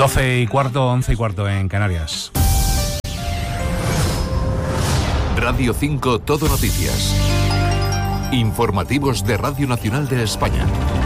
12:15, 11:15 en Canarias. Radio 5 Todo Noticias. Informativos de Radio Nacional de España.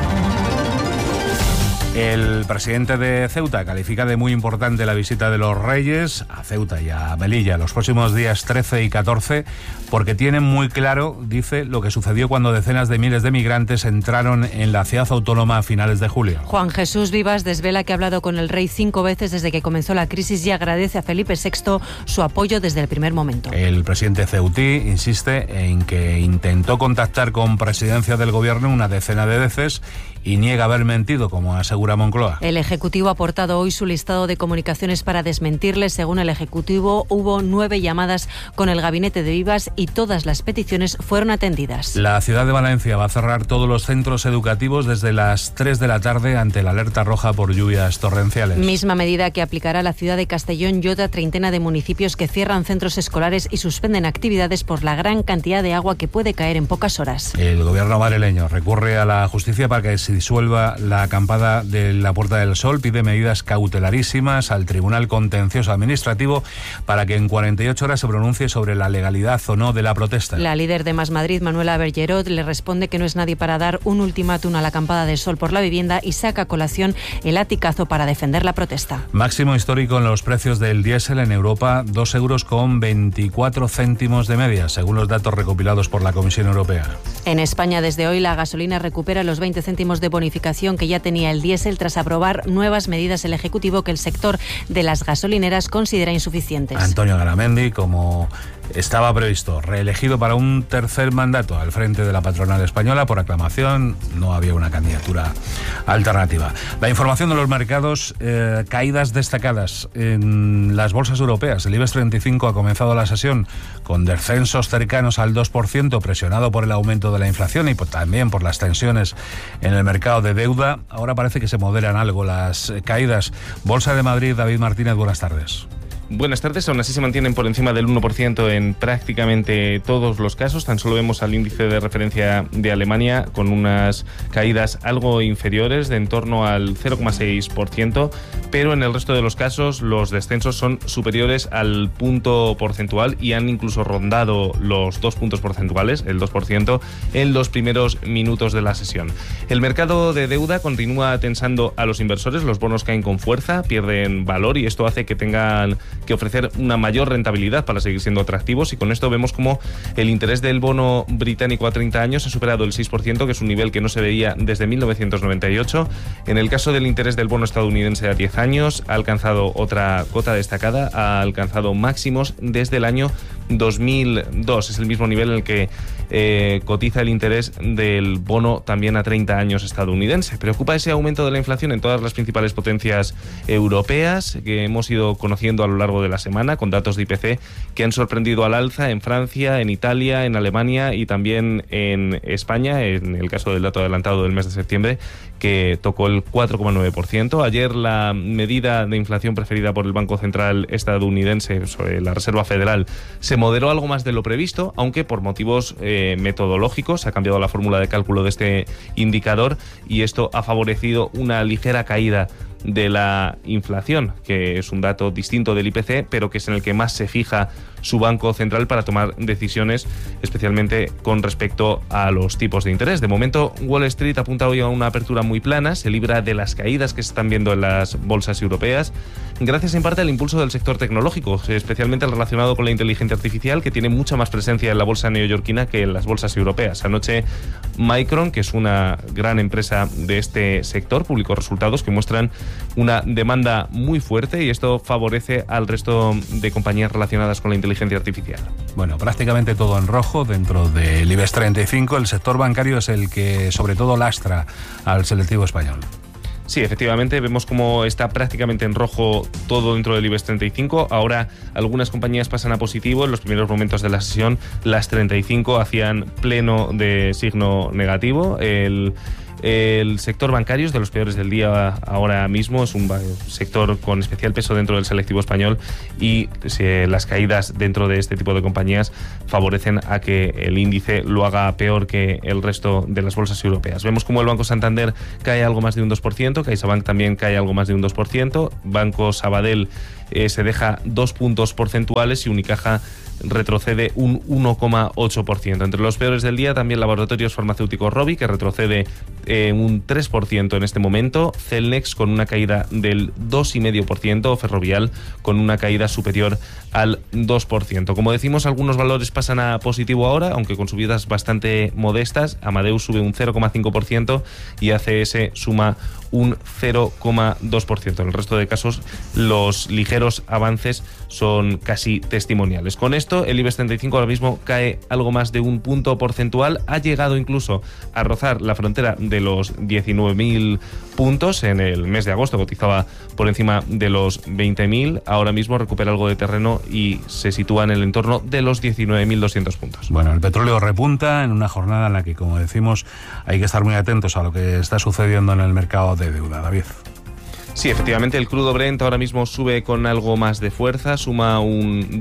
El presidente de Ceuta califica de muy importante la visita de los Reyes a Ceuta y a Melilla los próximos días 13 y 14 porque tienen muy claro, dice, lo que sucedió cuando decenas de miles de migrantes entraron en la ciudad autónoma a finales de julio. Juan Jesús Vivas desvela que ha hablado con el rey 5 veces desde que comenzó la crisis y agradece a Felipe VI su apoyo desde el primer momento. El presidente ceutí insiste en que intentó contactar con presidencia del gobierno una decena de veces y niega haber mentido, como asegura Moncloa. El Ejecutivo ha aportado hoy su listado de comunicaciones para desmentirle. Según el Ejecutivo, hubo 9 llamadas con el gabinete de Vivas y todas las peticiones fueron atendidas. La ciudad de Valencia va a cerrar todos los centros educativos desde las 3 de la tarde ante la alerta roja por lluvias torrenciales. Misma medida que aplicará la ciudad de Castellón y otra treintena de municipios que cierran centros escolares y suspenden actividades por la gran cantidad de agua que puede caer en pocas horas. El gobierno madrileño recurre a la justicia para que se disuelva la acampada de la Puerta del Sol, pide medidas cautelarísimas al Tribunal Contencioso Administrativo para que en 48 horas se pronuncie sobre la legalidad o no de la protesta. La líder de Más Madrid, Manuela Bergerot, le responde que no es nadie para dar un ultimátum a la acampada del Sol por la vivienda y saca a colación el aticazo para defender la protesta. Máximo histórico en los precios del diésel en Europa, 2,24 euros de media, según los datos recopilados por la Comisión Europea. En España, desde hoy, la gasolina recupera los 20 céntimos de bonificación que ya tenía el diésel tras aprobar nuevas medidas el Ejecutivo que el sector de las gasolineras considera insuficientes. Antonio Garamendi, como estaba previsto, reelegido para un tercer mandato al frente de la patronal española por aclamación, no había una candidatura alternativa. La información de los mercados, caídas destacadas en las bolsas europeas. El IBEX 35 ha comenzado la sesión con descensos cercanos al 2%, presionado por el aumento de la inflación y también por las tensiones en el mercado de deuda. Ahora parece que se moderan algo las caídas. Bolsa de Madrid, David Martínez, buenas tardes. Buenas tardes, aún así se mantienen por encima del 1% en prácticamente todos los casos. Tan solo vemos al índice de referencia de Alemania con unas caídas algo inferiores de en torno al 0,6%, pero en el resto de los casos los descensos son superiores al punto porcentual y han incluso rondado los 2 puntos porcentuales, el 2%, en los primeros minutos de la sesión. El mercado de deuda continúa tensando a los inversores, los bonos caen con fuerza, pierden valor y esto hace que tengan que ofrecer una mayor rentabilidad para seguir siendo atractivos y con esto vemos como el interés del bono británico a 30 años ha superado el 6%, que es un nivel que no se veía desde 1998. En el caso del interés del bono estadounidense a 10 años ha alcanzado otra cota destacada, ha alcanzado máximos desde el año 2002. Es el mismo nivel en el que cotiza el interés del bono también a 30 años estadounidense. Preocupa ese aumento de la inflación en todas las principales potencias europeas que hemos ido conociendo a lo largo de la semana, con datos de IPC que han sorprendido al alza en Francia, en Italia, en Alemania y también en España, en el caso del dato adelantado del mes de septiembre, que tocó el 4,9%. Ayer la medida de inflación preferida por el Banco Central estadounidense, sobre la Reserva Federal, se moderó algo más de lo previsto, aunque por motivos metodológicos ha cambiado la fórmula de cálculo de este indicador y esto ha favorecido una ligera caída de la inflación, que es un dato distinto del IPC, pero que es en el que más se fija su Banco Central para tomar decisiones, especialmente con respecto a los tipos de interés. De momento, Wall Street apunta hoy a una apertura muy plana, se libra de las caídas que se están viendo en las bolsas europeas, gracias en parte al impulso del sector tecnológico, especialmente el relacionado con la inteligencia artificial, que tiene mucha más presencia en la bolsa neoyorquina que en las bolsas europeas. Anoche, Micron, que es una gran empresa de este sector, publicó resultados que muestran una demanda muy fuerte y esto favorece al resto de compañías relacionadas con la inteligencia artificial. Bueno, prácticamente todo en rojo dentro del IBEX 35. El sector bancario es el que sobre todo lastra al selectivo español. Sí, efectivamente, vemos cómo está prácticamente en rojo todo dentro del IBEX 35. Ahora algunas compañías pasan a positivo. En los primeros momentos de la sesión, las 35 hacían pleno de signo negativo. El El sector bancario es de los peores del día ahora mismo, es un sector con especial peso dentro del selectivo español y las caídas dentro de este tipo de compañías favorecen a que el índice lo haga peor que el resto de las bolsas europeas. Vemos como el Banco Santander cae algo más de un 2%, CaixaBank también cae algo más de un 2%, Banco Sabadell se deja 2 puntos porcentuales y Unicaja retrocede un 1,8%. Entre los peores del día también Laboratorios Farmacéuticos Rovi, que retrocede un 3% en este momento, Celnex con una caída del 2,5%, Ferrovial con una caída superior al 2%. Como decimos, algunos valores pasan a positivo ahora, aunque con subidas bastante modestas. Amadeus sube un 0,5% y ACS suma un 0,2%. En el resto de casos, los ligeros avances son casi testimoniales. Con esto, el IBEX 35 ahora mismo cae algo más de un punto porcentual. Ha llegado incluso a rozar la frontera de los 19.000 puntos. En el mes de agosto cotizaba por encima de los 20.000. Ahora mismo recupera algo de terreno y se sitúa en el entorno de los 19.200 puntos. Bueno, el petróleo repunta en una jornada en la que, como decimos, hay que estar muy atentos a lo que está sucediendo en el mercado de deuda. David. Sí, efectivamente, el crudo Brent ahora mismo sube con algo más de fuerza, suma un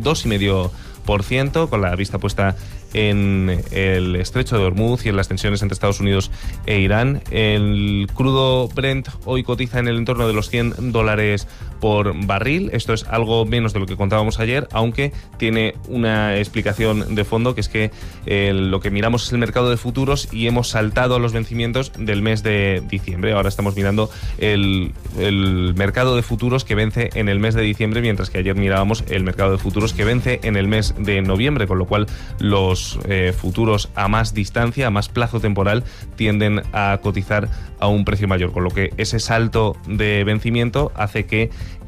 2,5%, con la vista puesta en el estrecho de Hormuz y en las tensiones entre Estados Unidos e Irán. El crudo Brent hoy cotiza en el entorno de los $100 por barril. Esto es algo menos de lo que contábamos ayer, aunque tiene una explicación de fondo, que es que lo que miramos es el mercado de futuros y hemos saltado a los vencimientos del mes de diciembre. Ahora estamos mirando el mercado de futuros que vence en el mes de diciembre, mientras que ayer mirábamos el mercado de futuros que vence en el mes de noviembre, con lo cual los futuros a más distancia, a más plazo temporal, tienden a cotizar a un precio mayor, con lo que ese salto de vencimiento hace que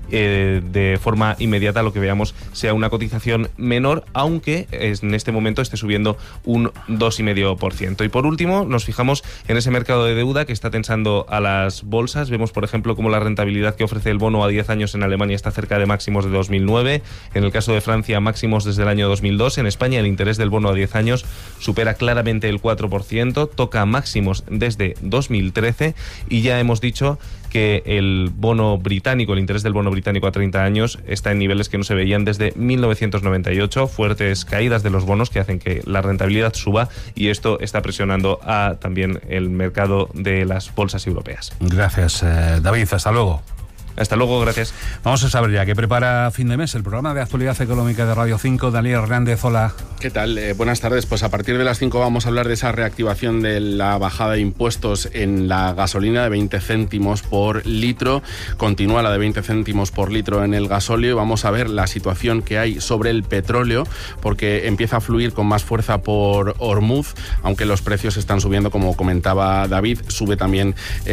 de forma inmediata lo que veamos sea una cotización menor, aunque en este momento esté subiendo un 2,5%. Y por último, nos fijamos en ese mercado de deuda que está tensando a las bolsas. Vemos, por ejemplo, cómo la rentabilidad que ofrece el bono a 10 años en Alemania está cerca de máximos de 2009. En el caso de Francia, máximos desde el año 2002. En España, el interés del bono a 10 años supera claramente el 4%, toca máximos desde 2013 y ya hemos dicho que el bono británico, el interés del bono británico a 30 años está en niveles que no se veían desde 1998, fuertes caídas de los bonos que hacen que la rentabilidad suba y esto está presionando a también el mercado de las bolsas europeas. Gracias, David. Hasta luego. Hasta luego, gracias. Vamos a saber ya qué prepara fin de mes el programa de actualidad económica de Radio 5. Daniel Hernández, hola. ¿Qué tal? Buenas tardes. Pues a partir de las 5 vamos a hablar de esa reactivación de la bajada de impuestos en la gasolina de 20 céntimos por litro. Continúa la de 20 céntimos por litro en el gasóleo. Y vamos a ver la situación que hay sobre el petróleo, porque empieza a fluir con más fuerza por Hormuz, aunque los precios están subiendo, como comentaba David. Sube también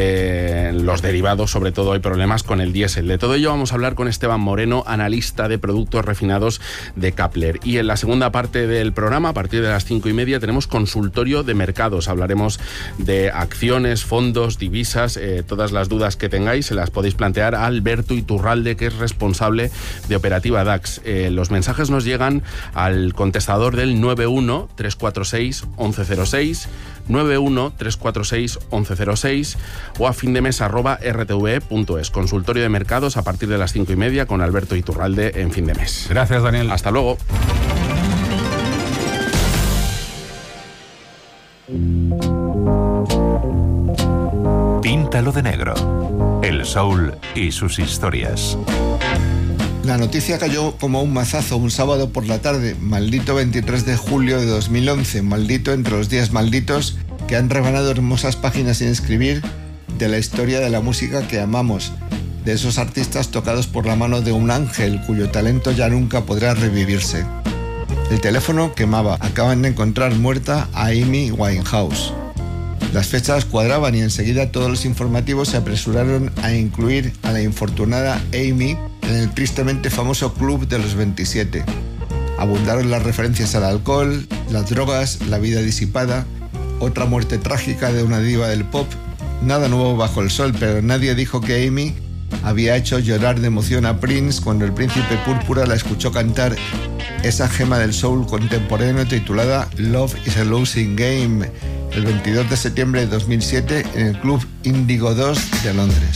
los derivados, sobre todo hay problemas con el diésel. De todo ello vamos a hablar con Esteban Moreno, analista de productos refinados de Kapler. Y en la segunda parte del programa, a partir de las 5:30, tenemos consultorio de mercados. Hablaremos de acciones, fondos, divisas, todas las dudas que tengáis se las podéis plantear a Alberto Iturralde, que es responsable de operativa DAX. Los mensajes nos llegan al contestador del 91-346-1106, 91-346-1106 o a findemes@rtve.es. Consultorio de mercados a partir de las 5:30 con Alberto Iturralde en Fin de Mes. Gracias, Daniel. Hasta luego. Píntalo de negro. El soul y sus historias. La noticia cayó como un mazazo un sábado por la tarde. Maldito 23 de julio de 2011. Maldito entre los días malditos que han rebanado hermosas páginas sin escribir de la historia de la música que amamos. De esos artistas tocados por la mano de un ángel cuyo talento ya nunca podrá revivirse. El teléfono quemaba. Acaban de encontrar muerta a Amy Winehouse. Las fechas cuadraban y enseguida todos los informativos se apresuraron a incluir a la infortunada Amy en el tristemente famoso Club de los 27. Abundaron las referencias al alcohol, las drogas, la vida disipada, otra muerte trágica de una diva del pop. Nada nuevo bajo el sol, pero nadie dijo que Amy había hecho llorar de emoción a Prince cuando el príncipe púrpura la escuchó cantar esa gema del soul contemporáneo titulada Love is a Losing Game, el 22 de septiembre de 2007 en el Club Índigo 2 de Londres.